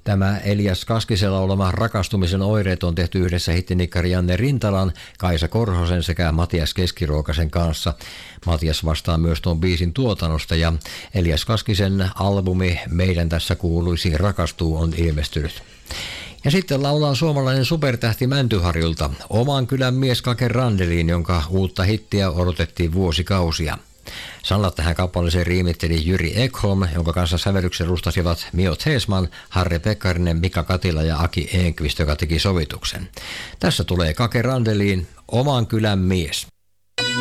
Tämä Elias Kaskisella olema Rakastumisen oireet on tehty yhdessä hittinikkari Janne Rintalan, Kaisa Korhosen sekä Matias Keskiruokasen kanssa. Matias vastaa myös tuon biisin tuotannosta ja Elias Kaskisen albumi Meidän tässä kuuluisi rakastuu on ilmestynyt. Ja sitten laulaa suomalainen supertähti Mäntyharjulta, Oman kylän mies Kake Randeliin, jonka uutta hittiä odotettiin vuosikausia. Sanat tähän kappaleeseen riimitteli Jyri Ekholm, jonka kanssa sävellyksen rustasivat Mio Teesman, Harri Pekkarinen, Mika Katila ja Aki Enqvist, joka teki sovituksen. Tässä tulee Kake Randeliin, Oman kylän mies.